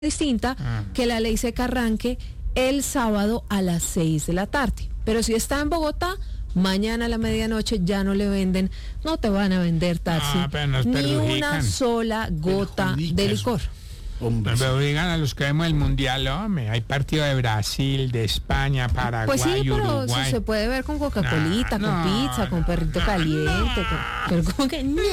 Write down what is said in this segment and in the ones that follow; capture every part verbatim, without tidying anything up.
distinta ah. que la ley seca arranque el sábado a las seis de la tarde. Pero si está en Bogotá, mañana a la medianoche ya no le venden, no te van a vender, Tarsi, ah, ni una sola gota de licor. Hombre, pero digan a los que vemos el mundial, hombre, hay partido de Brasil, de España, Paraguay, pues sí, pero Uruguay. Eso se puede ver con Coca-Colita, no, con no, pizza, no, con perrito no, caliente, no. con, pero como que no.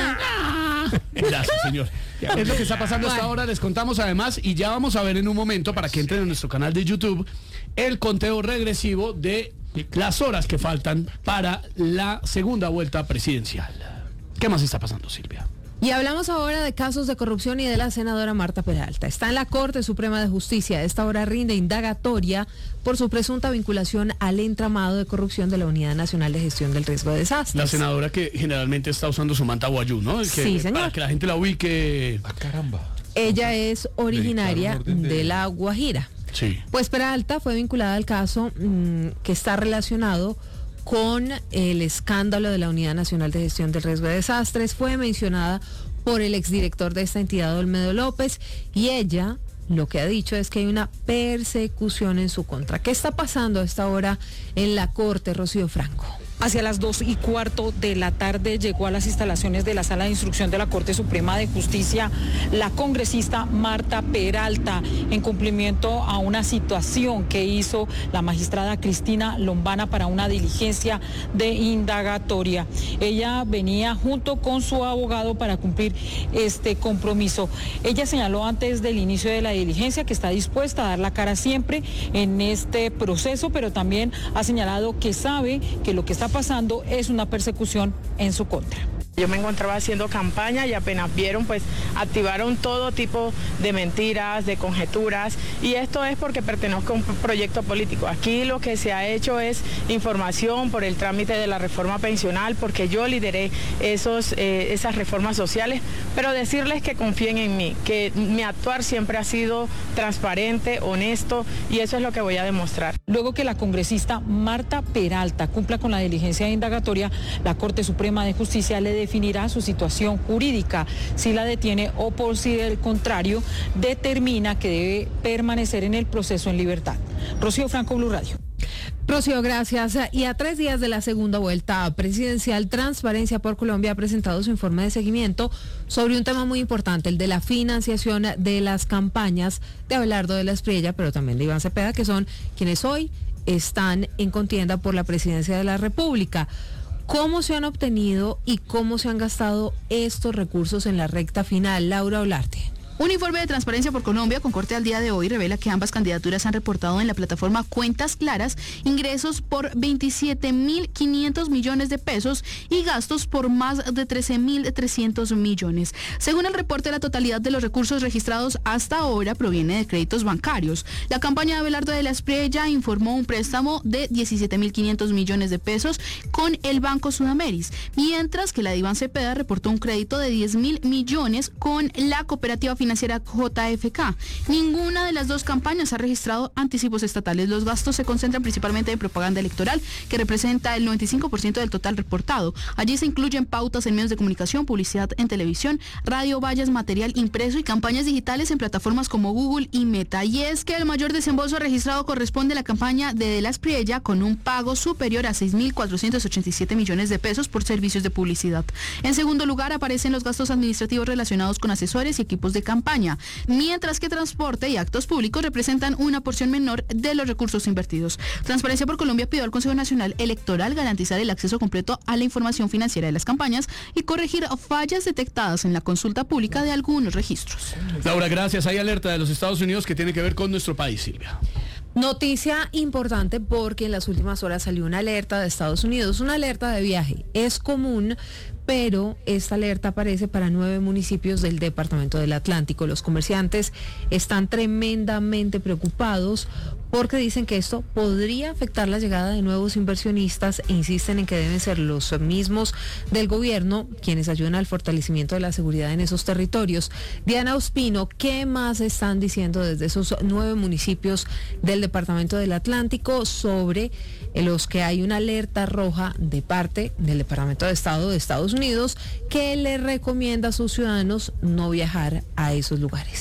Gracias, señor. Es lo que está pasando hasta ahora, les contamos además, y ya vamos a ver en un momento, para que entren a nuestro canal de YouTube, el conteo regresivo de las horas que faltan para la segunda vuelta presidencial. ¿Qué más está pasando, Silvia? Y hablamos ahora de casos de corrupción y de la senadora Marta Peralta. Está en la Corte Suprema de Justicia. A esta hora rinde indagatoria por su presunta vinculación al entramado de corrupción de la Unidad Nacional de Gestión del Riesgo de Desastres. La senadora que generalmente está usando su manta guayú, ¿no? El que, sí, señor. Para que la gente la ubique. ¡Ah, caramba! Ella es originaria de... de La Guajira. Sí. Pues Peralta fue vinculada al caso mmm, que está relacionado con el escándalo de la Unidad Nacional de Gestión del Riesgo de Desastres. Fue mencionada por el exdirector de esta entidad, Olmedo López, y ella lo que ha dicho es que hay una persecución en su contra. ¿Qué está pasando a esta hora en la Corte, Rocío Franco? Hacia las dos y cuarto de la tarde llegó a las instalaciones de la Sala de Instrucción de la Corte Suprema de Justicia la congresista Marta Peralta, en cumplimiento a una situación que hizo la magistrada Cristina Lombana para una diligencia de indagatoria. Ella venía junto con su abogado para cumplir este compromiso. Ella señaló antes del inicio de la diligencia que está dispuesta a dar la cara siempre en este proceso, pero también ha señalado que sabe que lo que está pasando es una persecución en su contra. Yo me encontraba haciendo campaña y apenas vieron, pues activaron todo tipo de mentiras, de conjeturas, y esto es porque pertenezco a un proyecto político. Aquí lo que se ha hecho es información por el trámite de la reforma pensional, porque yo lideré esos, eh, esas reformas sociales, pero decirles que confíen en mí, que mi actuar siempre ha sido transparente, honesto, y eso es lo que voy a demostrar. Luego que la congresista Marta Peralta cumpla con la diligencia de indagatoria, la Corte Suprema de Justicia le definirá su situación jurídica, si la detiene o por si del contrario determina que debe permanecer en el proceso en libertad. Rocío Franco, Blue Radio. Rocío, gracias. Y a tres días de la segunda vuelta presidencial, Transparencia por Colombia ha presentado su informe de seguimiento sobre un tema muy importante, el de la financiación de las campañas de Abelardo de la Espriella, pero también de Iván Cepeda, que son quienes hoy están en contienda por la presidencia de la República. ¿Cómo se han obtenido y cómo se han gastado estos recursos en la recta final? Laura Olarte. Un informe de Transparencia por Colombia con corte al día de hoy revela que ambas candidaturas han reportado en la plataforma Cuentas Claras ingresos por veintisiete mil quinientos millones de pesos y gastos por más de trece mil trescientos millones. Según el reporte, la totalidad de los recursos registrados hasta ahora proviene de créditos bancarios. La campaña de Abelardo de la Espriella informó un préstamo de diecisiete mil quinientos millones de pesos con el Banco Sudameris, mientras que la de Iván Cepeda reportó un crédito de diez mil millones con la cooperativa financiera J F K. Ninguna de las dos campañas ha registrado anticipos estatales. Los gastos se concentran principalmente en propaganda electoral, que representa el noventa y cinco por ciento del total reportado. Allí se incluyen pautas en medios de comunicación, publicidad en televisión, radio, vallas, material impreso y campañas digitales en plataformas como Google y Meta. Y es que el mayor desembolso registrado corresponde a la campaña de De la Espriella, con un pago superior a seis mil cuatrocientos ochenta y siete millones de pesos por servicios de publicidad. En segundo lugar aparecen los gastos administrativos relacionados con asesores y equipos de campaña. Campaña, mientras que transporte y actos públicos representan una porción menor de los recursos invertidos. Transparencia por Colombia pidió al Consejo Nacional Electoral garantizar el acceso completo a la información financiera de las campañas y corregir fallas detectadas en la consulta pública de algunos registros. Laura, gracias. Hay alerta de los Estados Unidos que tiene que ver con nuestro país, Silvia. Noticia importante porque en las últimas horas salió una alerta de Estados Unidos, una alerta de viaje. Es común, pero esta alerta aparece para nueve municipios del departamento del Atlántico. Los comerciantes están tremendamente preocupados porque dicen que esto podría afectar la llegada de nuevos inversionistas e insisten en que deben ser los mismos del gobierno quienes ayuden al fortalecimiento de la seguridad en esos territorios. Diana Ospino, ¿qué más están diciendo desde esos nueve municipios del departamento del Atlántico sobre los que hay una alerta roja de parte del Departamento de Estado de Estados Unidos que le recomienda a sus ciudadanos no viajar a esos lugares?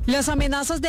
Las amenazas de